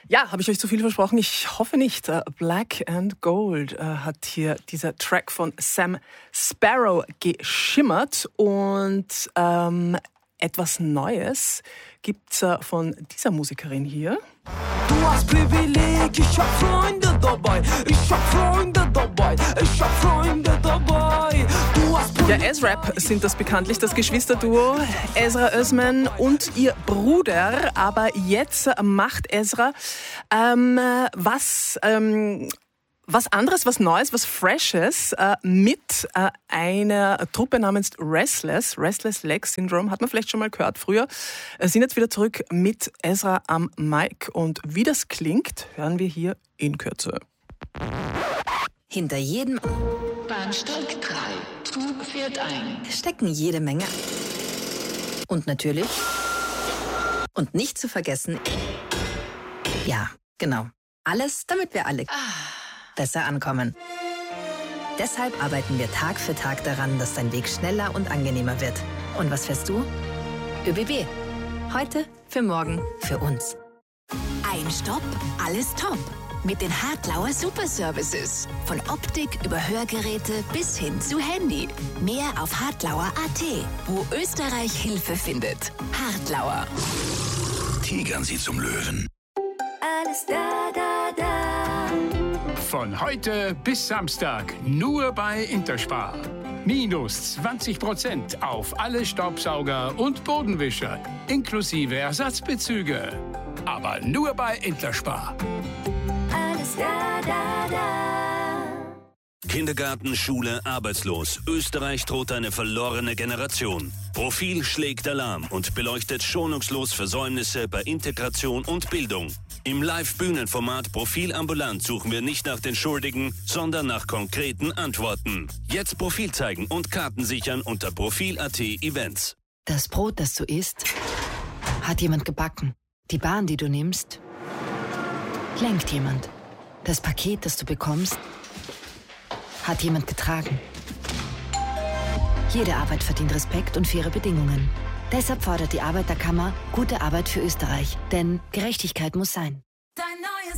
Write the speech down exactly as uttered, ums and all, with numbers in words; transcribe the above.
Ja, habe ich euch zu viel versprochen? Ich hoffe nicht. Black and Gold äh, hat hier dieser Track von Sam Sparrow geschimmert. Und ähm, etwas Neues gibt's äh, von dieser Musikerin hier. Du hast Privileg, ich hab Freunde dabei, ich hab Freunde dabei, ich hab Freunde dabei. Du hast Ja, S-Rap sind das bekanntlich, das Geschwisterduo Ezra Özmen und ihr Bruder. Aber jetzt macht Ezra ähm, was... Ähm, Was anderes, was Neues, was Freshes äh, mit äh, einer Truppe namens Restless, Restless Leg Syndrome, hat man vielleicht schon mal gehört früher, äh, sind jetzt wieder zurück mit Ezra am Mic. Und wie das klingt, hören wir hier in Kürze. Hinter jedem Bahnsteig drei. Zug fährt ein. stecken jede Menge. Und natürlich, und nicht zu vergessen, ja, genau, alles, damit wir alle besser ankommen. Deshalb arbeiten wir Tag für Tag daran, dass dein Weg schneller und angenehmer wird. Und was fährst du? ÖBB. Heute, für morgen, für uns. Ein Stopp, alles top. Mit den Hartlauer Superservices. Von Optik über Hörgeräte bis hin zu Handy. Mehr auf hartlauer punkt at, wo Österreich Hilfe findet. Hartlauer. Tigern Sie zum Löwen. Alles da, da, da. Von heute bis Samstag nur bei Interspar. Minus zwanzig Prozent auf alle Staubsauger und Bodenwischer, inklusive Ersatzbezüge. Aber nur bei Interspar. Alles da, da, da. Kindergarten, Schule, arbeitslos. Österreich droht eine verlorene Generation. Profil schlägt Alarm und beleuchtet schonungslos Versäumnisse bei Integration und Bildung. Im Live-Bühnenformat Profil ambulant suchen wir nicht nach den Schuldigen, sondern nach konkreten Antworten. Jetzt Profil zeigen und Karten sichern unter profil punkt at Events. Das Brot, das du isst, hat jemand gebacken. Die Bahn, die du nimmst, lenkt jemand. Das Paket, das du bekommst, hat jemand getragen. Jede Arbeit verdient Respekt und faire Bedingungen. Deshalb fordert die Arbeiterkammer gute Arbeit für Österreich. Denn Gerechtigkeit muss sein.